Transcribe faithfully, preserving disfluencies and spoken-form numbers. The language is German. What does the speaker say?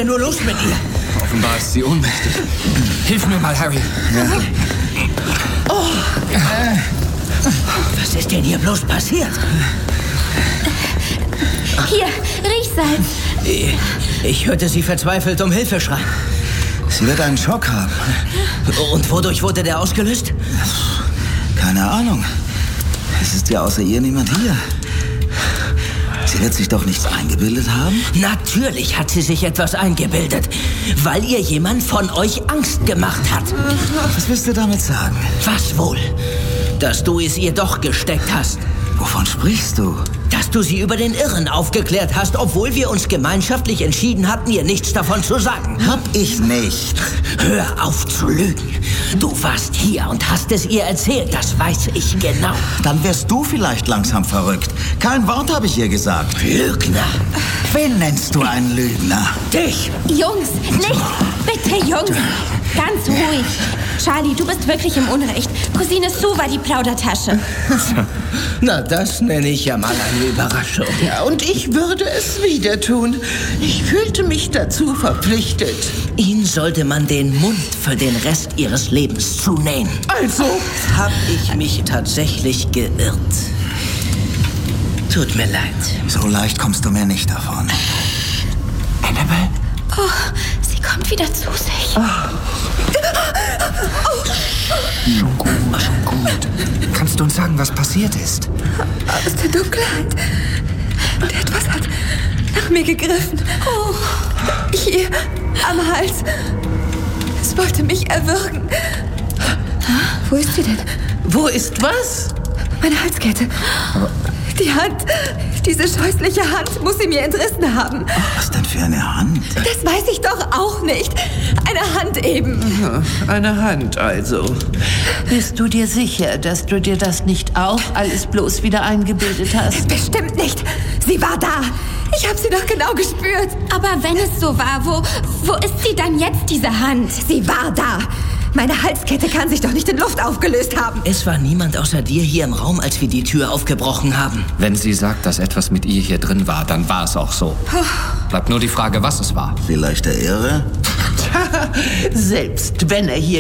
denn nur los mit ihr? Offenbar ist sie ohnmächtig. Hilf mir mal, Harry. Ja. Oh. Was ist denn hier bloß passiert? Hier, Riechsalz. Ich, ich hörte sie verzweifelt um Hilfe schreien. Sie wird einen Schock haben. Und wodurch wurde der ausgelöst? Keine Ahnung. Es ist ja außer ihr niemand hier. Sie wird sich doch nichts eingebildet haben? Natürlich hat sie sich etwas eingebildet, weil ihr jemand von euch Angst gemacht hat. Was willst du damit sagen? Was wohl? Dass du es ihr doch gesteckt hast. Wovon sprichst du? Dass du sie über den Irren aufgeklärt hast, obwohl wir uns gemeinschaftlich entschieden hatten, ihr nichts davon zu sagen. Hab ich nicht. Hör auf zu lügen. Du warst hier und hast es ihr erzählt, das weiß ich genau. Dann wärst du vielleicht langsam verrückt. Kein Wort habe ich ihr gesagt. Lügner. Wen nennst du einen Lügner? Dich. Jungs, nicht. Bitte, Jungs. Ganz ruhig. Charlie, du bist wirklich im Unrecht. Cousine Sue war die Plaudertasche. Na, das nenne ich ja mal eine Überraschung. Ja, und ich würde es wieder tun. Ich fühlte mich dazu verpflichtet. Ihnen sollte man den Mund für den Rest ihres Lebens zunähen. Also hab ich mich tatsächlich geirrt. Tut mir leid. So leicht kommst du mir nicht davon. Annabelle? Oh, sie kommt wieder zu sich. Oh. Oh. Schon gut, schon gut. Kannst du uns sagen, was passiert ist? Aus der Dunkelheit. Und etwas hat nach mir gegriffen. Oh. Hier, am Hals. Es wollte mich erwürgen. Wo ist sie denn? Wo ist was? Meine Halskette. Aber die Hand, diese scheußliche Hand muss sie mir entrissen haben. Was denn für eine Hand? Das weiß ich doch auch nicht. Eine Hand eben. Eine Hand also. Bist du dir sicher, dass du dir das nicht auch alles bloß wieder eingebildet hast? Bestimmt nicht. Sie war da. Ich habe sie doch genau gespürt. Aber wenn es so war, wo, wo ist sie dann jetzt, diese Hand? Sie war da. Meine Halskette kann sich doch nicht in Luft aufgelöst haben. Es war niemand außer dir hier im Raum, als wir die Tür aufgebrochen haben. Wenn sie sagt, dass etwas mit ihr hier drin war, dann war es auch so. Bleibt nur die Frage, was es war. Vielleicht der Irre? Selbst wenn er hier